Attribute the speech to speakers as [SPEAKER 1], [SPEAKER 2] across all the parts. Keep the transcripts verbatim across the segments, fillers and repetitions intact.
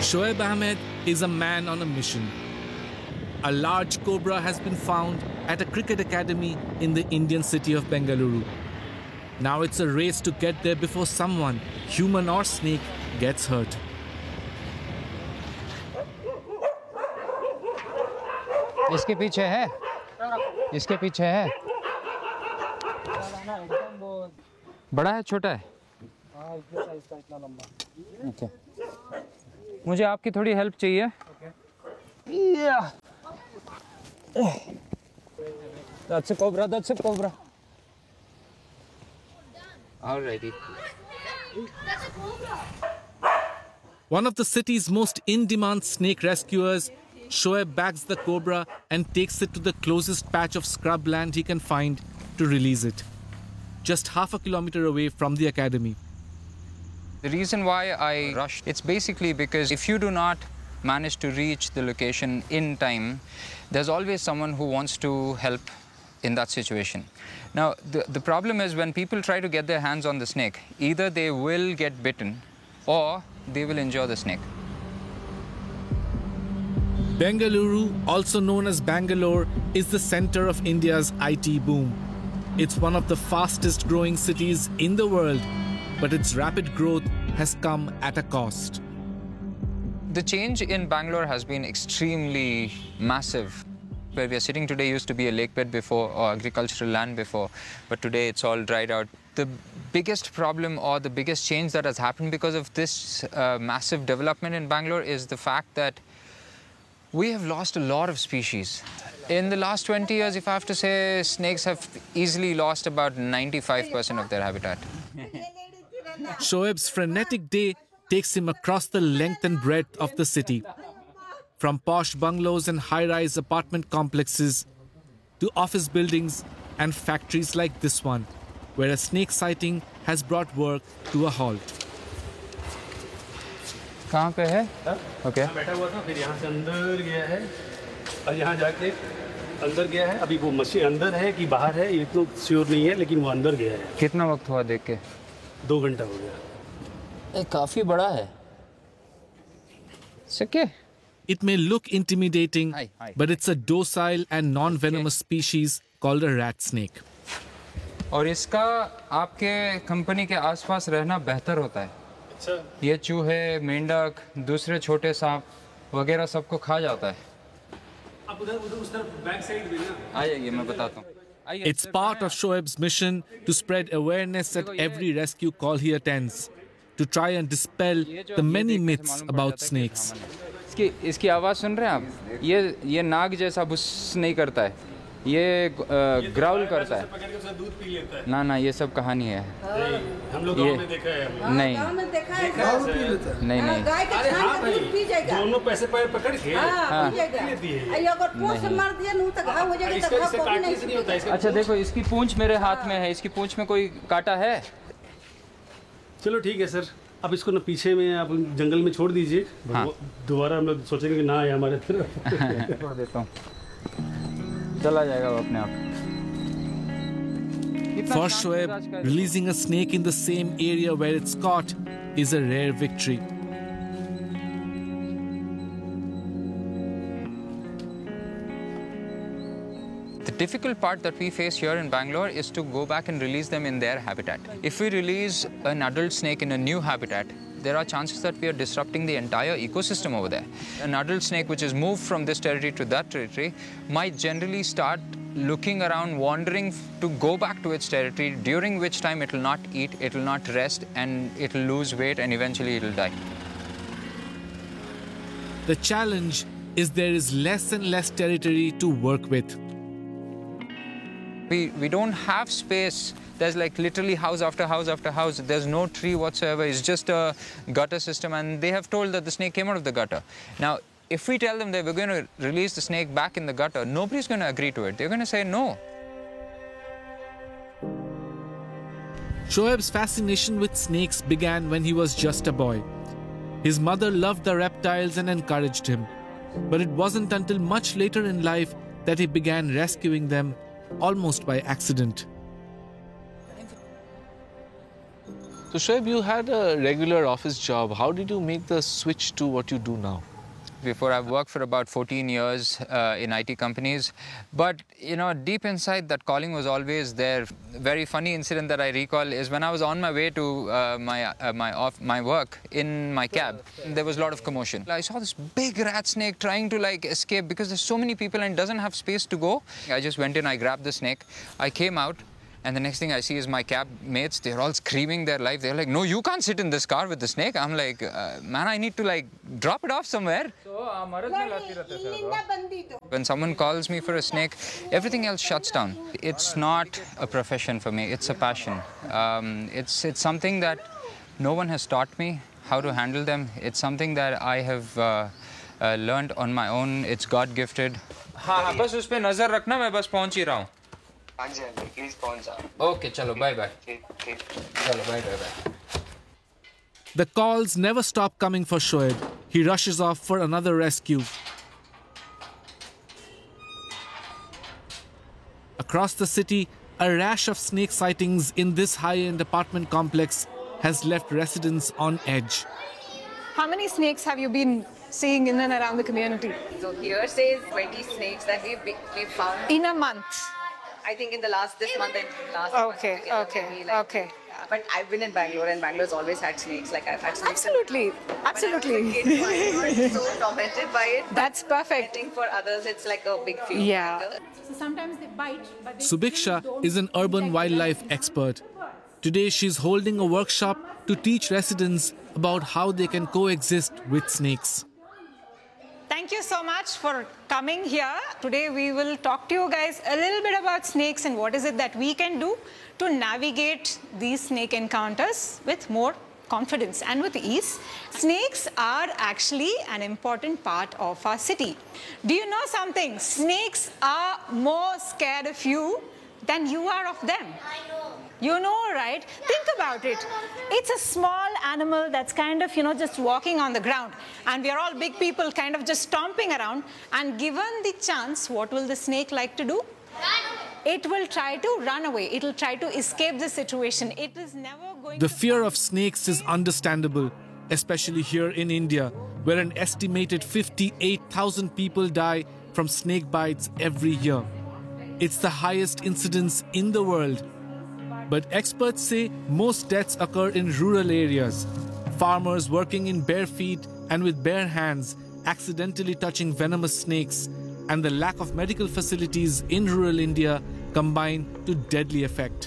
[SPEAKER 1] Shoaib Ahmed is a man on a mission. A large cobra has been found at a cricket academy in the Indian city of Bengaluru. Now it's a race to get there before someone, human or snake, gets hurt.
[SPEAKER 2] इसके पीछे है इसके पीछे है बड़ा है छोटा है ओके मुझे आपकी थोड़ी हेल्प चाहिए That's a cobra, that's a cobra. Alrighty.
[SPEAKER 3] That's a cobra.
[SPEAKER 1] One of the city's most in-demand snake rescuers, Shoaib bags the cobra and takes it to the closest patch of scrubland he can find to release it, just half a kilometer away from the academy.
[SPEAKER 2] The reason why I rushed, it's basically because if you do not manage to reach the location in time, there's always someone who wants to help in that situation. Now, the, the problem is when people try to get their hands on the snake, either they will get bitten or they will injure the snake.
[SPEAKER 1] Bengaluru, also known as Bangalore, is the center of India's I T boom. It's one of the fastest growing cities in the world, but its rapid growth has come at a cost.
[SPEAKER 2] The change in Bangalore has been extremely massive. Where we are sitting today used to be a lake bed before or agricultural land before, but today it's all dried out. The biggest problem or the biggest change that has happened because of this uh, massive development in Bangalore is the fact that we have lost a lot of species. In the last twenty years, if I have to say, snakes have easily lost about ninety-five percent of their habitat.
[SPEAKER 1] Shoaib's frenetic day takes him across the length and breadth of the city. From posh bungalows and high-rise apartment complexes to office buildings and factories like this one, where a snake sighting has brought work to a halt.
[SPEAKER 2] कहाँ पे है?
[SPEAKER 4] Okay. बैठा हुआ था, फिर यहाँ से अंदर गया है, और यहाँ जाके अंदर गया है. अभी वो मशीन अंदर है कि बाहर है, ये तो श्योर नहीं है, लेकिन वो अंदर गया है.
[SPEAKER 2] कितना वक्त हुआ देख के?
[SPEAKER 4] दो घंटा हो गया.
[SPEAKER 2] ये काफी बड़ा है. सके?
[SPEAKER 1] It may look intimidating,
[SPEAKER 2] Hi, hi.
[SPEAKER 1] but it's a docile and non-venomous species called a rat snake.
[SPEAKER 2] और इसका आपके कंपनी के आसपास रहना बेहतर होता है.
[SPEAKER 4] अच्छा.
[SPEAKER 2] ये चूहे, मेंढक, दूसरे छोटे सांप वगैरह सबको खा जाता है.
[SPEAKER 4] आप उधर उधर उस तरफ बैक साइड में ना.
[SPEAKER 2] आ जाइए, मैं बताता हूँ.
[SPEAKER 1] It's part of Shoaib's mission to spread awareness at every rescue call he attends, to try and dispel the many myths about snakes.
[SPEAKER 2] इसकी इसकी आवाज़ सुन रहे हैं आप? ये ये नाग जैसा बुस नहीं करता है. ये ग्राउल करता है.
[SPEAKER 4] पकड़ के उसका दूध पी लेता है.
[SPEAKER 2] ना ना ये सब कहानी है.
[SPEAKER 4] हम लोग गांव में देखा है.
[SPEAKER 2] नहीं नहीं नहीं
[SPEAKER 5] गाय का छान के दूध पी जाएगा.
[SPEAKER 4] दोनों पैसे पैर पकड़ के
[SPEAKER 5] हां पी जाएगा. ये अगर पूंछ मार दिया नु तो घाव हो जाएगा. तो घाव को नहीं
[SPEAKER 4] होता है.
[SPEAKER 2] अच्छा देखो, इसकी पूंछ मेरे हाथ में है. इसकी पूंछ में कोई कांटा है?
[SPEAKER 4] चलो ठीक है सर, आप इसको ना पीछे में आप जंगल में छोड़ दीजिए.
[SPEAKER 2] हाँ.
[SPEAKER 4] दोबारा हम लोग सोचेंगे कि ना आए हमारे तरफ.
[SPEAKER 2] छोड़ देता हूँ, चला जाएगा वो अपने आप.
[SPEAKER 1] For Shoaib, releasing a snake in the same area where it's caught is a rare victory.
[SPEAKER 2] The difficult part that we face here in Bangalore is to go back and release them in their habitat. If we release an adult snake in a new habitat, there are chances that we are disrupting the entire ecosystem over there. An adult snake which is moved from this territory to that territory might generally start looking around, wandering to go back to its territory, during which time it will not eat, it will not rest, and it will lose weight, and eventually it will die.
[SPEAKER 1] The challenge is there is less and less territory to work with.
[SPEAKER 2] We, we don't have space. There's like literally house after house after house. There's no tree whatsoever. It's just a gutter system, and they have told that the snake came out of the gutter. Now, if we tell them that we're going to release the snake back in the gutter, nobody's going to agree to it. They're going to say no.
[SPEAKER 1] Shoaib's fascination with snakes began when he was just a boy. His mother loved the reptiles and encouraged him. But it wasn't until much later in life that he began rescuing them, almost by accident. So Shoaib, you had a regular office job. How did you make the switch to what you do now?
[SPEAKER 2] Before, I've worked for about fourteen years uh, in I T companies. But, you know, deep inside, that calling was always there. Very funny incident that I recall is when I was on my way to uh, my uh, my off, my work in my cab, there was a lot of commotion. I saw this big rat snake trying to, like, escape because there's so many people and it doesn't have space to go. I just went in, I grabbed the snake, I came out, and the next thing I see is my cab mates, they're all screaming their life. They're like, no, you can't sit in this car with the snake. I'm like, uh, man, I need to, like, drop it off somewhere. When someone calls me for a snake, everything else shuts down. It's not a profession for me, it's a passion. Um, it's, it's something that no one has taught me how to handle them. It's something that I have uh, uh, learned on my own. It's God-gifted. हाँ, बस उस पे नजर रखना, मैं बस पहुंच ही रहा हूँ. Please phones up. Okay, chalo, bye bye. Chalo, bye bye bye.
[SPEAKER 1] The calls never stop coming for Shoaib. He rushes off for another rescue. Across the city, a rash of snake sightings in this high-end apartment complex has left residents on edge.
[SPEAKER 6] How many snakes have you been seeing in and around the community?
[SPEAKER 7] So here says twenty snakes that we've, we've found.
[SPEAKER 6] In a month?
[SPEAKER 7] I think in the last, this month and last
[SPEAKER 6] Okay,
[SPEAKER 7] month. together,
[SPEAKER 6] okay,
[SPEAKER 7] maybe, like,
[SPEAKER 6] okay.
[SPEAKER 7] yeah, but I've been in Bangalore and Bangalore's always had snakes. Like I've had snakes.
[SPEAKER 6] Absolutely, absolutely.
[SPEAKER 7] When I was a kid, I was so tormented by it.
[SPEAKER 6] That's
[SPEAKER 7] I
[SPEAKER 6] perfect.
[SPEAKER 7] think for others it's like a big fear.
[SPEAKER 6] Yeah.
[SPEAKER 5] So sometimes they bite, but they
[SPEAKER 1] Subiksha is an urban wildlife expert. Today she's holding a workshop to teach residents about how they can coexist with snakes.
[SPEAKER 6] Thank you so much for coming here. Today we will talk to you guys a little bit about snakes and what is it that we can do to navigate these snake encounters with more confidence and with ease. Snakes are actually an important part of our city. Do you know something? Snakes are more scared of you than you are of them.
[SPEAKER 3] I know.
[SPEAKER 6] You know, right? Think about it. It's a small animal that's kind of, you know, just walking on the ground. And we are all big people kind of just stomping around. And given the chance, what will the snake like to do? It will try to run away. It will try to escape the situation. It is never going
[SPEAKER 1] The
[SPEAKER 6] to...
[SPEAKER 1] fear of snakes is understandable, especially here in India, where an estimated fifty-eight thousand people die from snake bites every year. It's the highest incidence in the world. But experts say most deaths occur in rural areas. Farmers working in bare feet and with bare hands, accidentally touching venomous snakes, and the lack of medical facilities in rural India combine to deadly effect.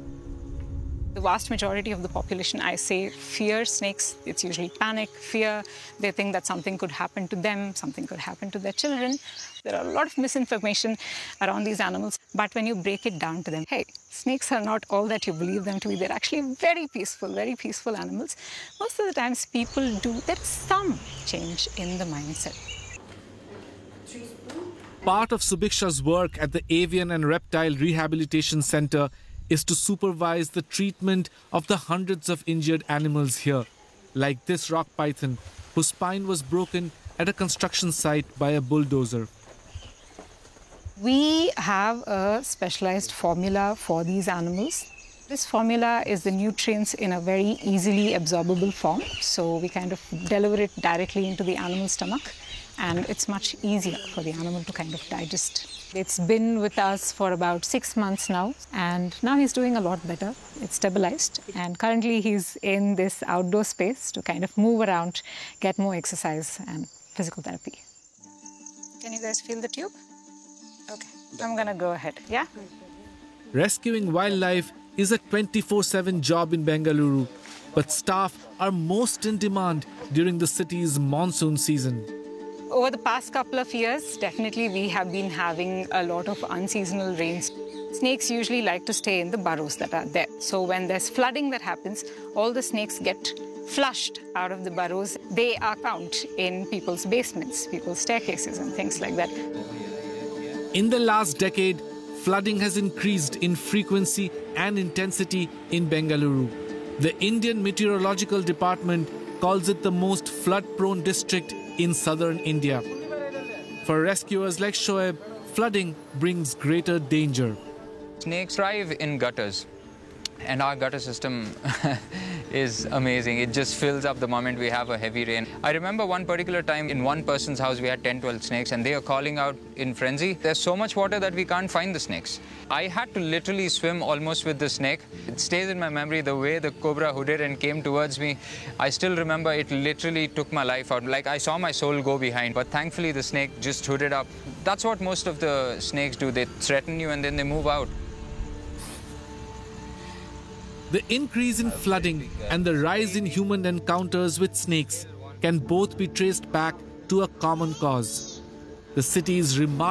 [SPEAKER 6] The vast majority of the population, I say, fear snakes. It's usually panic, fear. They think that something could happen to them, something could happen to their children. There are a lot of misinformation around these animals. But when you break it down to them, hey, snakes are not all that you believe them to be. They're actually very peaceful, very peaceful animals. Most of the times people do, there's some change in the mindset.
[SPEAKER 1] Part of Subiksha's work at the Avian and Reptile Rehabilitation Center is to supervise the treatment of the hundreds of injured animals here, like this rock python, whose spine was broken at a construction site by a bulldozer.
[SPEAKER 6] We have a specialized formula for these animals. This formula is the nutrients in a very easily absorbable form, so we kind of deliver it directly into the animal's stomach, and it's much easier for the animal to kind of digest. It's been with us for about six months now, and now he's doing a lot better. It's stabilized, and currently he's in this outdoor space to kind of move around, get more exercise and physical therapy. Can you guys feel the tube? Okay, I'm gonna go ahead, yeah?
[SPEAKER 1] Rescuing wildlife is a twenty-four seven job in Bengaluru, but staff are most in demand during the city's monsoon season.
[SPEAKER 6] Over the past couple of years, definitely we have been having a lot of unseasonal rains. Snakes usually like to stay in the burrows that are there. So when there's flooding that happens, all the snakes get flushed out of the burrows. They are found in people's basements, people's staircases and things like that.
[SPEAKER 1] In the last decade, flooding has increased in frequency and intensity in Bengaluru. The Indian Meteorological Department calls it the most flood-prone district in southern India. For rescuers like Shoaib, flooding brings greater danger.
[SPEAKER 2] Snakes thrive in gutters, and our gutter system is amazing. It just fills up the moment we have a heavy rain. I remember one particular time in one person's house we had ten, twelve snakes and they are calling out in frenzy. There's so much water that we can't find the snakes. I had to literally swim almost with the snake. It stays in my memory the way the cobra hooded and came towards me. I still remember it literally took my life out. Like I saw my soul go behind, but thankfully the snake just hooded up. That's what most of the snakes do. They threaten you and then they move out.
[SPEAKER 1] The increase in flooding and the rise in human encounters with snakes can both be traced back to a common cause. The city's remarkable